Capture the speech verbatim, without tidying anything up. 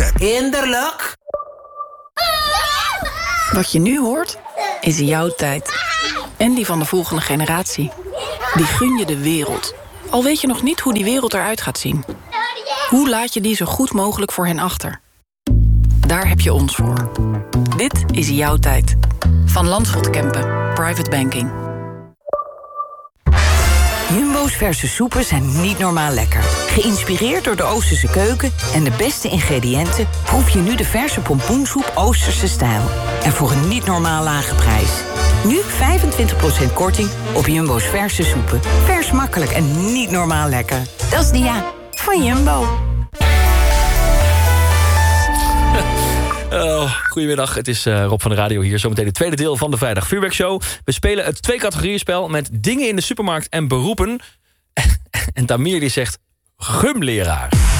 Z. Kinderlijk. Wat je nu hoort, is jouw tijd. En die van de volgende generatie. Die gun je de wereld. Al weet je nog niet hoe die wereld eruit gaat zien. Hoe laat je die zo goed mogelijk voor hen achter? Daar heb je ons voor. Dit is jouw tijd. Van Landschot Kempen. Private Banking. Jumbo's verse soepen zijn niet normaal lekker. Geïnspireerd door de Oosterse keuken en de beste ingrediënten... proef je nu de verse pompoensoep Oosterse stijl. En voor een niet normaal lage prijs. Nu vijfentwintig procent korting op Jumbo's verse soepen. Vers, makkelijk en niet normaal lekker. Dat is Dia van Jumbo. Oh, goedemiddag, het is uh, Rob van de Radio hier. Zometeen het tweede deel van de Vrijdag Vuurwerkshow. We spelen het twee-categorieën-spel met dingen in de supermarkt en beroepen. En Tamir die zegt gumleraar.